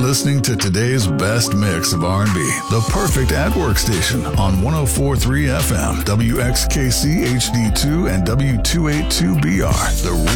listening to today's best mix of R&B, the perfect at-work station on 104.3 FM, WXKC HD2 and W282BR, the